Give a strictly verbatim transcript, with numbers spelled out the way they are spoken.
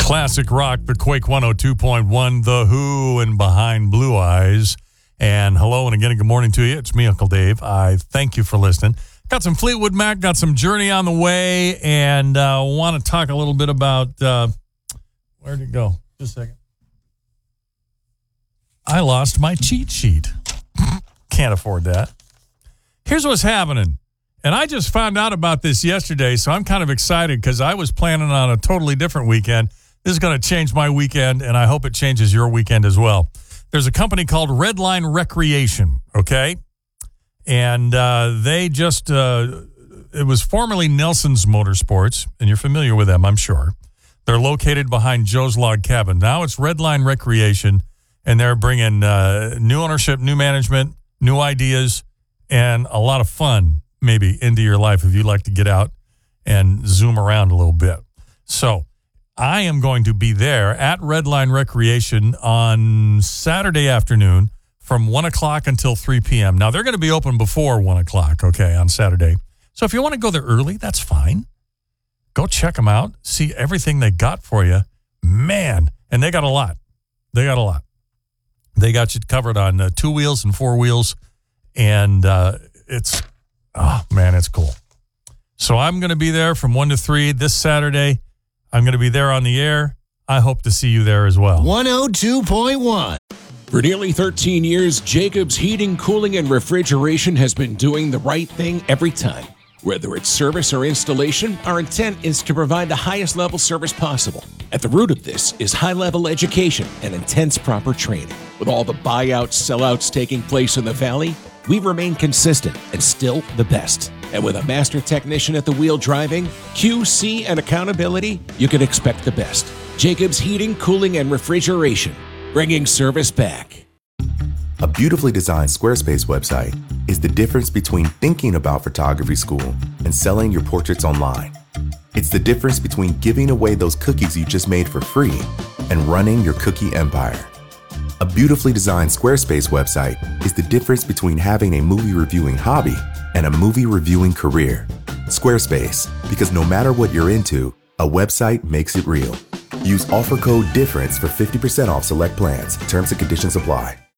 Classic rock, the Quake one oh two point one, The Who, and Behind Blue Eyes. And hello, and again, good morning to you. It's me, Uncle Dave. I thank you for listening. Got some Fleetwood Mac, got some Journey on the way, and uh, want to talk a little bit about, uh, where'd it go? Just a second. I lost my cheat sheet. Can't afford that. Here's what's happening. And I just found out about this yesterday, so I'm kind of excited because I was planning on a totally different weekend. This is going to change my weekend, and I hope it changes your weekend as well. There's a company called Redline Recreation, okay? And uh, they just, uh, it was formerly Nelson's Motorsports, and you're familiar with them, I'm sure. They're located behind Joe's Log Cabin. Now it's Redline Recreation, and they're bringing uh, new ownership, new management, new ideas, and a lot of fun maybe into your life if you like to get out and zoom around a little bit. So I am going to be there at Redline Recreation on Saturday afternoon from one o'clock until three p.m. Now, they're going to be open before one o'clock, okay, on Saturday. So if you want to go there early, that's fine. Go check them out. See everything they got for you. Man, and they got a lot. They got a lot. They got you covered on uh, two wheels and four wheels, and uh, it's... Oh, man, it's cool. So I'm going to be there from one to three this Saturday. I'm going to be there on the air. I hope to see you there as well. one oh two point one. For nearly thirteen years, Jacobs Heating, Cooling, and Refrigeration has been doing the right thing every time. Whether it's service or installation, our intent is to provide the highest level service possible. At the root of this is high-level education and intense proper training. With all the buyouts, sellouts taking place in the Valley, we remain consistent and still the best. And with a master technician at the wheel driving, Q C, and accountability, you can expect the best. Jacobs Heating, Cooling, and Refrigeration, bringing service back. A beautifully designed Squarespace website is the difference between thinking about photography school and selling your portraits online. It's the difference between giving away those cookies you just made for free and running your cookie empire. A beautifully designed Squarespace website is the difference between having a movie reviewing hobby and a movie reviewing career. Squarespace, because no matter what you're into, a website makes it real. Use offer code DIFFERENCE for fifty percent off select plans. Terms and conditions apply.